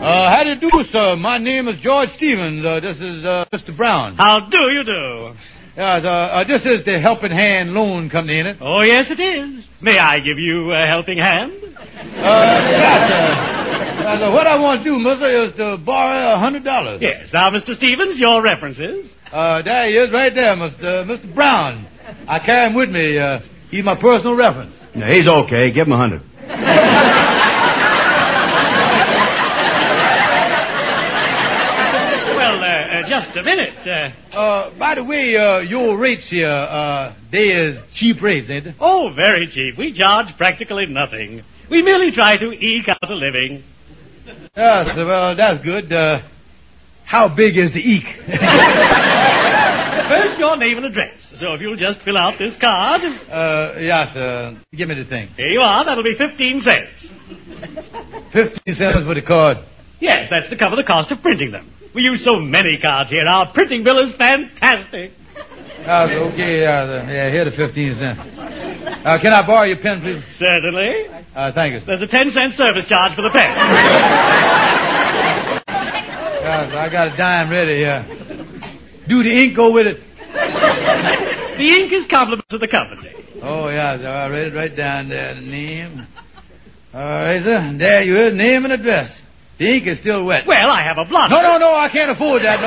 How do you do, sir? My name is George Stevens. This is Mr. Brown. How do you do? Yes, this is the Helping Hand Loan Company, ain't it? Oh, yes, it is. May I give you a helping hand? Yes, sir. What I want to do, mister, is to borrow $100. Yes. Now, Mr. Stevens, your references. There he is right there, Mr. Brown. I carry him with me. He's my personal reference. Yeah, he's okay. Give him 100. Just a minute. By the way, your rates here, they is cheap rates, ain't they? Oh, very cheap. We charge practically nothing. We merely try to eke out a living. Yes, well, that's good. How big is the eke? First, your name and address. So if you'll just fill out this card. Yes, give me the thing. Here you are. That'll be 15 cents. 15 cents for the card. Yes, that's to cover the cost of printing them. We use so many cards here. Our printing bill is fantastic. Okay, here the 15 cents. Can I borrow your pen, please? Certainly. Thank you. There's a 10-cent service charge for the pen. Yes, I got a dime ready here. Do the ink go with it? The ink is compliments of the company. Oh, yes, I read it right down there, the name. All right, sir. There you is, name and address. The ink is still wet. Well, I have a blotter. No, I can't afford that,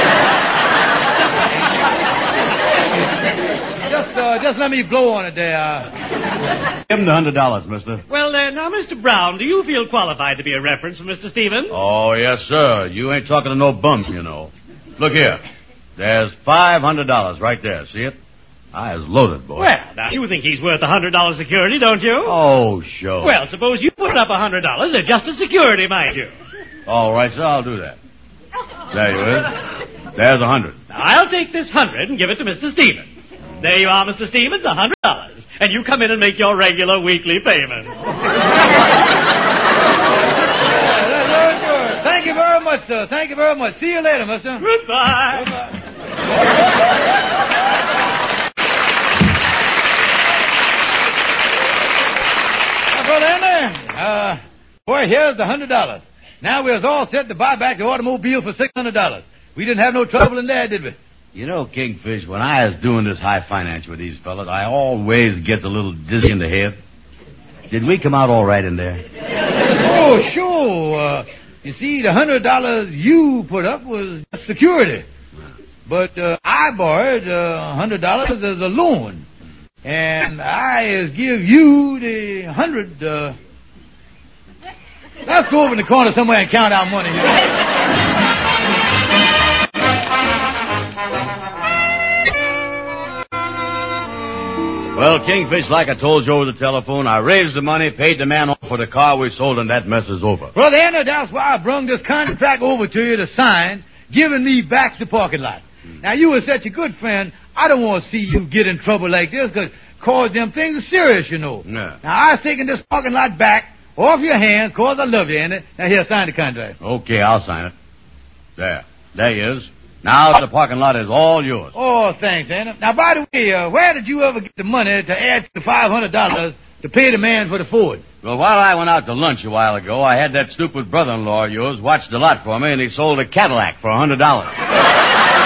no. Just let me blow on it there. Give him the $100, mister. Well, now, Mr. Brown, do you feel qualified to be a reference for Mr. Stevens? Oh, yes, sir. You ain't talking to no bums, you know. Look here. There's $500 right there. See it? I is loaded, boy. Well, now, you think he's worth $100 security, don't you? Oh, sure. Well, suppose you put up $100 adjusted security, mind you. All right, sir, I'll do that. There you is. There's 100. Now, I'll take this 100 and give it to Mr. Stevens. There you are, Mr. Stevens, $100. And you come in and make your regular weekly payments. That's very good. Thank you very much, sir. Thank you very much. See you later, mister. Goodbye. Goodbye. Brother Henry, boy, here's the $100. Now we're all set to buy back the automobile for $600. We didn't have no trouble in there, did we? You know, Kingfish, when I was doing this high finance with these fellas, I always get a little dizzy in the head. Did we come out all right in there? Oh, sure. You see, the $100 you put up was security. But I borrowed $100 as a loan. And I give you the 100. Let's go over in the corner somewhere and count our money here. Well, Kingfish, like I told you over the telephone, I raised the money, paid the man off for the car we sold, and that mess is over. Brother Henry, that's why I brung this contract over to you to sign, giving me back the parking lot. Now, you were such a good friend, I don't want to see you get in trouble like this, cause them things are serious, you know. Yeah. Now, I was taking this parking lot back off your hands, cause I love you, Henry. Now, here, sign the contract. Okay, I'll sign it. There he is. Now the parking lot is all yours. Oh, thanks, Henry. Now, by the way, where did you ever get the money to add to the $500 to pay the man for the Ford? Well, while I went out to lunch a while ago, I had that stupid brother-in-law of yours watch the lot for me, and he sold a Cadillac for $100.